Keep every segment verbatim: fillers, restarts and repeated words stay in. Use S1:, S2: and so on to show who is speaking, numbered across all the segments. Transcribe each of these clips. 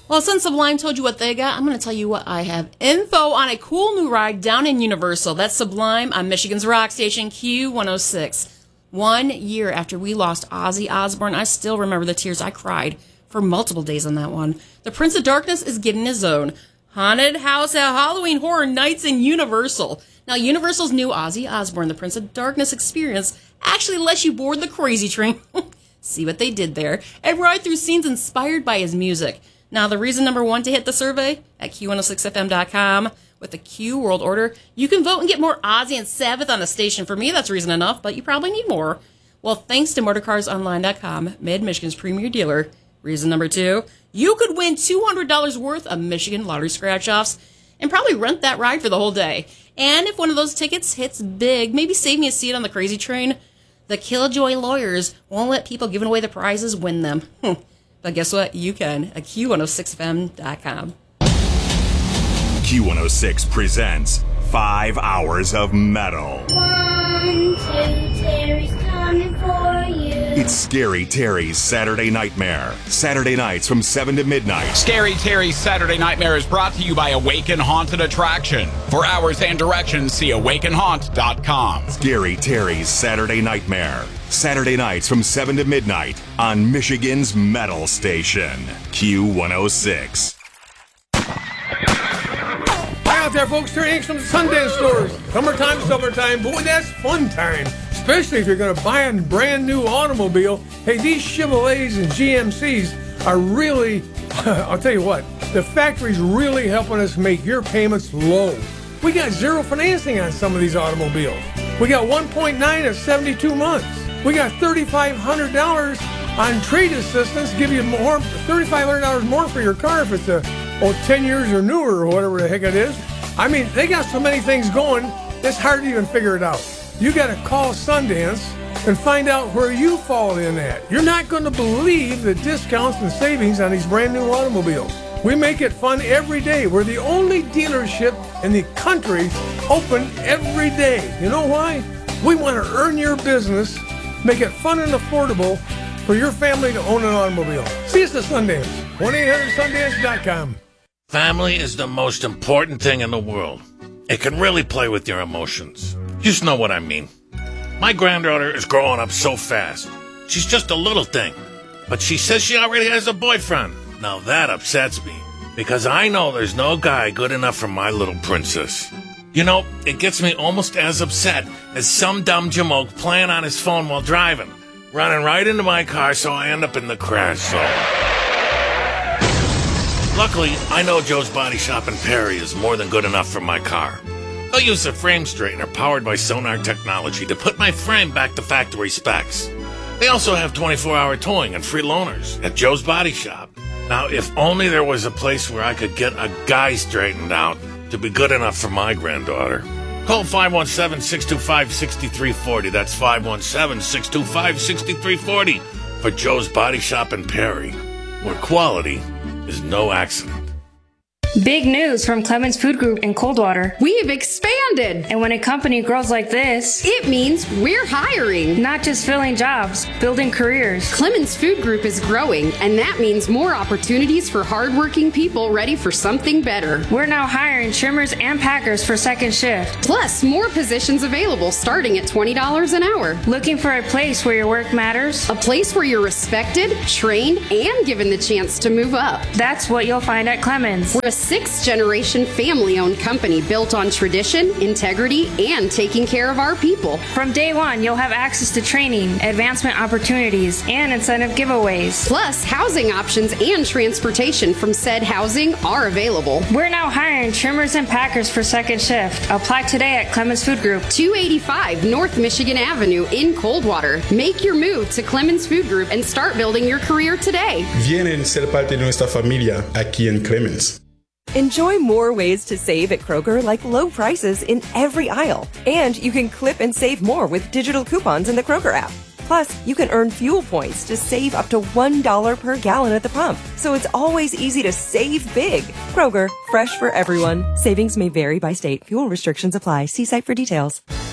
S1: Well, since Sublime told you what they got, I'm going to tell you what I have. Info on a cool new ride down in Universal. That's Sublime on Michigan's rock station, Q one oh six. One year after we lost Ozzy Osbourne, I still remember the tears I cried for multiple days on that one. The Prince of Darkness is getting his own Haunted House at Halloween Horror Nights in Universal. Now, Universal's new Ozzy Osbourne, the Prince of Darkness experience, actually lets you board the crazy train, see what they did there, and ride through scenes inspired by his music. Now, the reason number one to hit the survey at Q one oh six F M dot com with the Q World Order, you can vote and get more Ozzy and Sabbath on the station. For me, that's reason enough, but you probably need more. Well, thanks to Motor Cars Online dot com, Mid-Michigan's premier dealer. Reason number two, you could win two hundred dollars worth of Michigan lottery scratch-offs and probably rent that ride for the whole day. And if one of those tickets hits big, maybe save me a seat on the crazy train. The Killjoy lawyers won't let people giving away the prizes win them. But guess what? You can at Q one oh six F M dot com.
S2: Q one oh six presents Five Hours of Metal.
S3: One, two, Terry's coming for you.
S2: It's Scary Terry's Saturday Nightmare. Saturday nights from seven to midnight.
S4: Scary Terry's Saturday Nightmare is brought to you by Awaken Haunted Attraction. For hours and directions, see awaken haunt dot com.
S2: Scary Terry's Saturday Nightmare. Saturday nights from seven to midnight on Michigan's Metal Station. Q one oh six.
S5: Hi out there, folks. Terry Hanks from the Sundance Stores. Summertime, summertime. Boy, that's fun time. Especially if you're going to buy a brand new automobile. Hey, these Chevrolets and G M Cs are really, I'll tell you what, the factory's really helping us make your payments low. We got zero financing on some of these automobiles. We got one point nine at seventy-two months. We got three thousand five hundred dollars on trade assistance, give you more, three thousand five hundred dollars more for your car if it's a, oh, ten years or newer or whatever the heck it is. I mean, they got so many things going, it's hard to even figure it out. You got to call Sundance and find out where you fall in at. You're not going to believe the discounts and savings on these brand new automobiles. We make it fun every day. We're the only dealership in the country open every day. You know why? We want to earn your business, make it fun and affordable for your family to own an automobile. See us at Sundance. one eight hundred sundance dot com.
S6: Family is the most important thing in the world. It can really play with your emotions. You just know what I mean. My granddaughter is growing up so fast. She's just a little thing. But she says she already has a boyfriend. Now that upsets me, because I know there's no guy good enough for my little princess. You know, it gets me almost as upset as some dumb jamoke playing on his phone while driving, running right into my car so I end up in the crash zone. Luckily, I know Joe's Body Shop in Perry is more than good enough for my car. They'll use a frame straightener powered by Sonar technology to put my frame back to factory specs. They also have twenty-four hour towing and free loaners at Joe's Body Shop. Now, if only there was a place where I could get a guy straightened out to be good enough for my granddaughter. Call five one seven, six two five, six three four zero. That's five one seven, six two five, six three four zero for Joe's Body Shop in Perry, where quality is no accident.
S7: Big news from Clemens Food Group in Coldwater.
S8: We have expanded.
S7: And when a company grows like this,
S8: it means we're hiring.
S7: Not just filling jobs, building careers.
S8: Clemens Food Group is growing, and that means more opportunities for hardworking people ready for something better.
S7: We're now hiring trimmers and packers for second shift.
S8: Plus, more positions available starting at twenty dollars an hour.
S7: Looking for a place where your work matters?
S8: A place where you're respected, trained, and given the chance to move up.
S7: That's what you'll find at Clemens.
S8: We're a sixth-generation family-owned company built on tradition, integrity, and taking care of our people.
S7: From day one, you'll have access to training, advancement opportunities, and incentive giveaways.
S8: Plus, housing options and transportation from said housing are available.
S7: We're now hiring trimmers and packers for second shift. Apply today at Clemens Food Group.
S8: two eighty-five North Michigan Avenue in Coldwater. Make your move to Clemens Food Group and start building your career today.
S9: Vienen ser parte de nuestra familia aquí en Clemens.
S10: Enjoy more ways to save at Kroger, like low prices in every aisle. And you can clip and save more with digital coupons in the Kroger app. Plus, you can earn fuel points to save up to one dollar per gallon at the pump. So it's always easy to save big. Kroger, fresh for everyone. Savings may vary by state. Fuel restrictions apply. See site for details.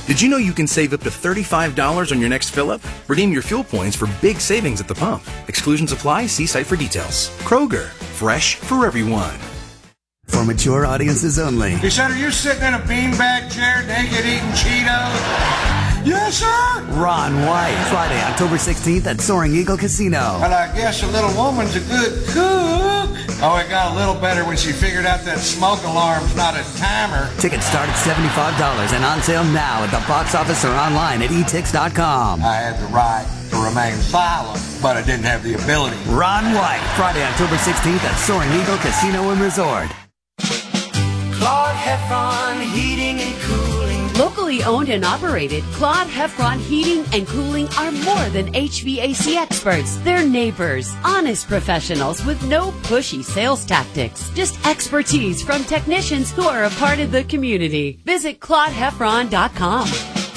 S11: Did you know you can save up to thirty-five dollars on your next fill-up? Redeem your fuel points for big savings at the pump. Exclusions apply. See site for details. Kroger, fresh for everyone.
S12: For mature audiences only.
S13: He said, are you sitting in a beanbag chair naked eating Cheetos? Yes, sir.
S12: Ron White, Friday, October sixteenth at Soaring Eagle Casino.
S13: But I guess a little woman's a good cook. Oh, it got a little better when she figured out that smoke alarm's not a timer.
S12: Tickets start at seventy-five dollars and on sale now at the box office or online at e tix dot com.
S13: I had the right to remain silent, but I didn't have the ability.
S12: Ron White, Friday, October sixteenth at Soaring Eagle Casino and Resort.
S14: Claude Heffron Heating and Cooling.
S15: Locally owned and operated, Claude Heffron Heating and Cooling are more than H V A C experts. They're neighbors, honest professionals with no pushy sales tactics. Just expertise from technicians who are a part of the community. Visit claude heffron dot com.